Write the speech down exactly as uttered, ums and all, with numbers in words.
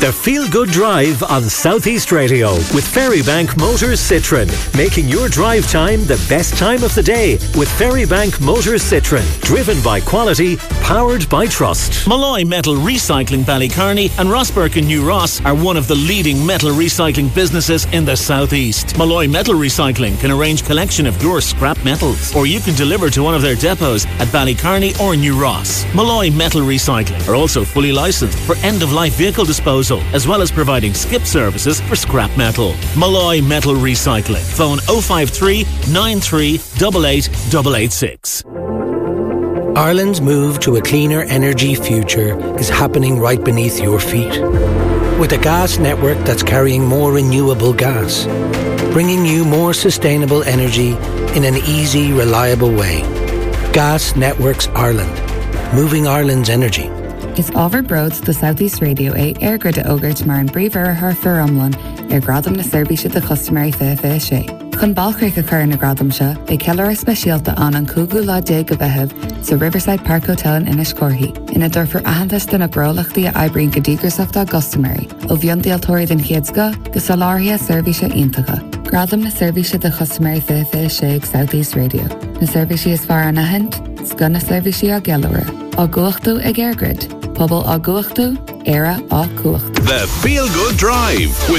The Feel Good Drive on Southeast Radio with Ferrybank Motors Citroen, making your drive time the best time of the day with Ferrybank Motors Citroen, driven by quality, powered by trust. Malloy Metal Recycling Ballycarney and Rossburke and New Ross are one of the leading metal recycling businesses in the southeast. Malloy Metal Recycling can arrange collection of your scrap metals, or you can deliver to one of their depots at Ballycarney or New Ross. Malloy Metal Recycling are also fully licensed for end-of-life vehicle disposal, as well as providing skip services for scrap metal. Malloy Metal Recycling. Phone oh five three, nine three eight eight eight eight six. Ireland's move to a cleaner energy future is happening right beneath your feet. With a gas network that's carrying more renewable gas, bringing you more sustainable energy in an easy, reliable way. Gas Networks Ireland. Moving Ireland's energy. Is Ábhar Broads the Southeast Radio é airgrid a ógurt mar an bríomhar ar fearomlan ar gradam na servise de customary fé fé sé. Chun balchric a chur na gradam se, é cealar a speisialta an an cúgu lá dé go bheitheh sa Riverside Park Hotel in Inniscorthy. Ina dúrfar ahantas den na brolachtaí a aibríonn go dígrasachta customary, ó bhíon déaltóirí den chéadsga go salártha servise iontacha. Gradam na servise de customary fé fé sé ag Southeast Radio. Na servise is fear an ahint, sgan na servise a gealara. Á guachtú ag airgrid. Pobl á guachtú, éire á cuachtú. The Feel Good Drive with